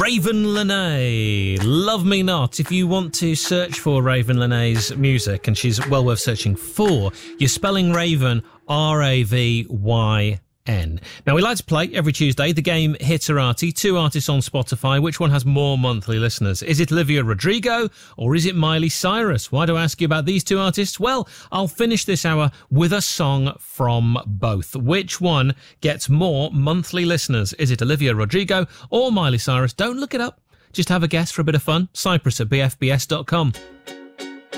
Raven Lenae, Love Me Not. If you want to search for Raven Lenae's music, and she's well worth searching for, you're spelling Raven Ravyn. Now, we like to play every Tuesday the game Hitterati, 2 artists on Spotify. Which one has more monthly listeners? Is it Olivia Rodrigo or is it Miley Cyrus? Why do I ask you about these 2 artists? Well, I'll finish this hour with a song from both. Which one gets more monthly listeners? Is it Olivia Rodrigo or Miley Cyrus? Don't look it up. Just have a guess for a bit of fun. Cyprus at bfbs.com.